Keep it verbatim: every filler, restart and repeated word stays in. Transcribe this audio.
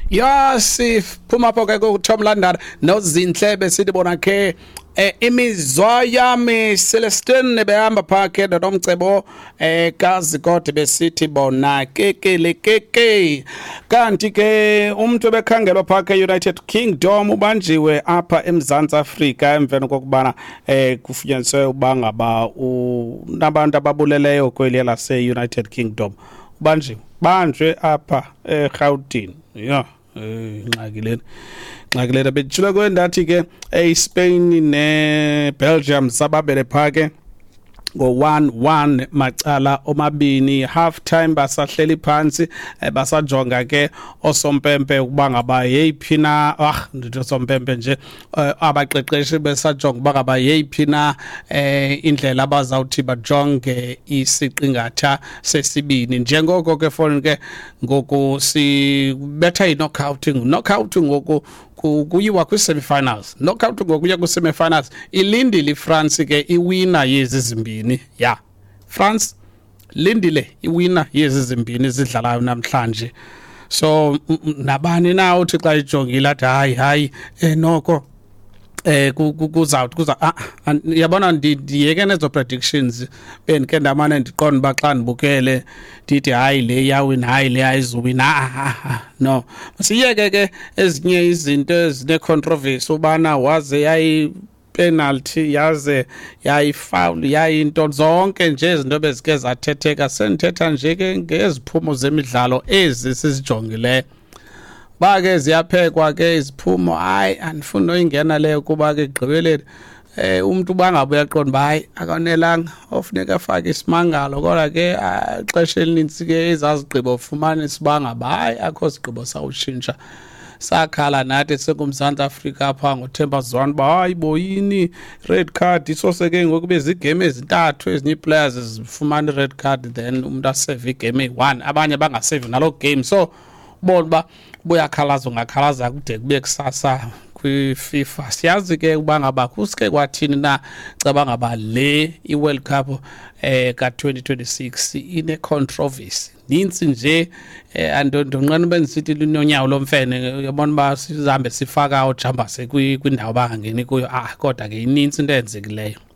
Ya siphuma pho ke ku Tom London nozinhle besithi bona ke eh imizwa yami Celestine behamba phakhe nomcebo eh kazi kodwa besithi bona kekele keke kanti ke umuntu bekhangelwa phakhe United Kingdom ubanjiwe apha eMzantsi Afrika emveni kokubana eh kufunyaniswe ubanga ba unabantu ababuleleyo kweli lase United Kingdom ubanjiwe banjwe apha eGauteng yeah eh ngxakileni ngxakileni betshilo kwendathi ke eSpain neBelgium sababele phake go one one macala omabini half time basahleli phansi basajonga ke osompempe ukuba ngaba yeyiphi na ah ndithi sompempe nje abaqeqeshi besajonga ukuba ngaba yeyiphi na eh indlela abazawuthi bajonge isiqingatha sesibini njengoko ke phone ke ngoku sibetha i-knockouting knockouting ngoku kuyiwa kwi-semi-finals knockout ngokuya kwi-semi-finals ilindile iFrance ke iwina yezi zimbini ya France lindile iwina yezi zimbini zidlalayo namhlanje so nabani na uthi xa ijongile athi hayi hayi enoko eh kuzawuthi kuza yabona ndiyeke nezo predictions benike ndamane ndiqonda ba xa ndibukele ndithi hayi le yawina hayi le ayizuwina no masiyeke ke ezinye izinto ezine controversy ubana waze yayi penalty yaze yayi foul yayi into zonke nje izinto bezike zathetheka senithetha nje ke ngeziphumo zemidlalo ezi sizijongileyo bake ziyaphekwa ke iziphumo hayi andifuni noyingena leyo kuba ke gqibeleni eh umuntu bangabe uyaqonda hayi akanelanga ofuneka afake isimangalo kodwa ke ixesha elinintsi ke ezazigqibo ufumana isibanga hayi akho sigqibo sawutshintsha sakhala nathi sekumzantsi Afrika apha ngoThemba Zwane ba hayi boyini red card isoseke ngokube izigame ezintathu ezinye players zifumana red card then umuntu asave igame one abanye bangasave nalo game so bona ba buyakhalaza ungakhalaza kude kube kusasa kwiFIFA siyazi ke ukuba ngaba kusike kwathini na cabanga ba le iWorld Cup eh ka twenty twenty-six ine controversy ninsi nje andondonqana benzisithi linonyawo lomfene yabona ba sihambe sifaka ujamba se kwindawo bangangeni kuyo ah kodwa ke ininsi into enzekileyo